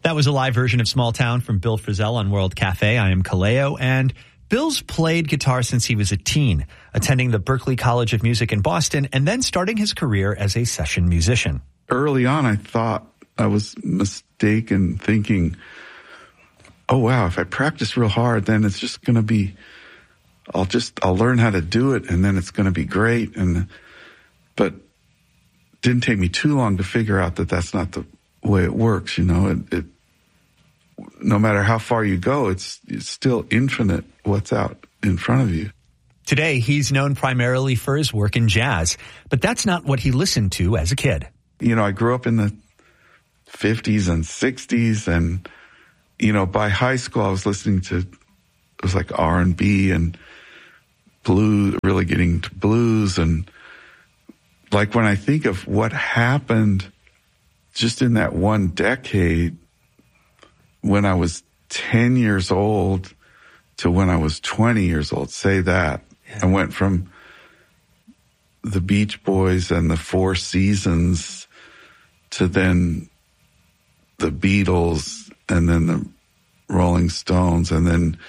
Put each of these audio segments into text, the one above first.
That was a live version of Small Town from Bill Frisell on World Cafe. I am Kaleo, and Bill's played guitar since he was a teen, attending the Berklee College of Music in Boston and then starting his career as a session musician. Early on, I thought I was mistaken, thinking, oh, wow, if I practice real hard, then it's just going to be, I'll learn how to do it, and then it's going to be great. But it didn't take me too long to figure out that that's not the way it works, you know. No matter how far you go, it's still infinite what's out in front of you. Today, he's known primarily for his work in jazz, but that's not what he listened to as a kid. You know, I grew up in the 50s and 60s, and, you know, by high school, I was listening to, it was like R&B and blues, really getting to blues. And like when I think of what happened just in that one decade, when I was 10 years old to when I was 20 years old, say that. Yeah. I went from the Beach Boys and the Four Seasons to then the Beatles and then the Rolling Stones and then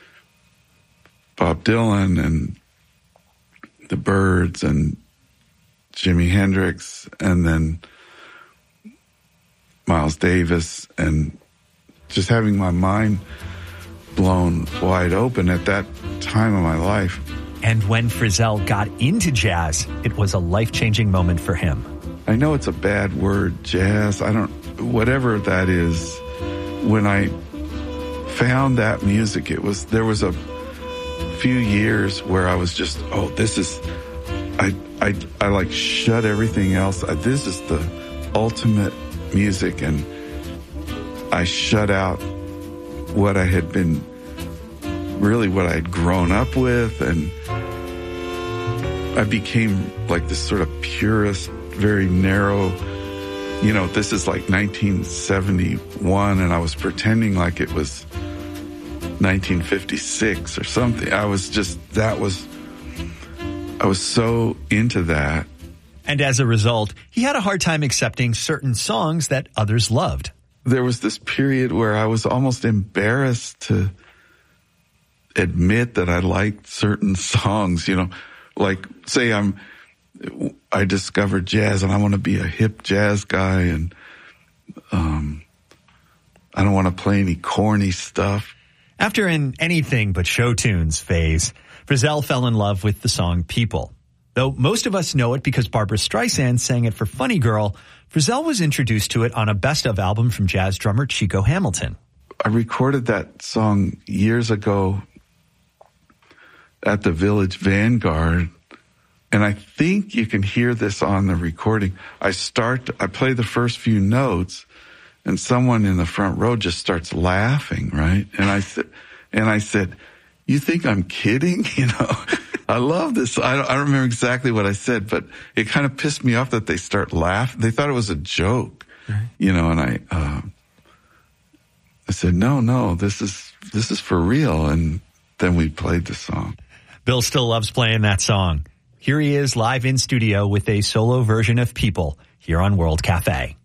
Bob Dylan and the Byrds and Jimi Hendrix and then Miles Davis, and just having my mind blown wide open at that time of my life. And when Frisell got into jazz, it was a life-changing moment for him. I know it's a bad word, jazz. Whatever that is. When I found that music, there was a few years where I was just, I like shut everything else. This is the ultimate music, and I shut out what I had been, really what I had grown up with, and I became like this sort of purist, very narrow, you know, this is like 1971, and I was pretending like it was 1956 or something. I was so into that. And as a result, he had a hard time accepting certain songs that others loved. There was this period where I was almost embarrassed to admit that I liked certain songs, you know, like say I discovered jazz and I want to be a hip jazz guy, and I don't want to play any corny stuff. After an anything but show tunes phase, Frisell fell in love with the song People. Though most of us know it because Barbra Streisand sang it for Funny Girl, Frisell was introduced to it on a best-of album from jazz drummer Chico Hamilton. I recorded that song years ago at the Village Vanguard, and I think you can hear this on the recording. I play the first few notes, and someone in the front row just starts laughing, right? And I said, you think I'm kidding? You know, I love this. I don't remember exactly what I said, but it kind of pissed me off that they start laughing. They thought it was a joke, right. You know, and I said, no, this is for real. And then we played the song. Bill still loves playing that song. Here he is live in studio with a solo version of People here on World Cafe.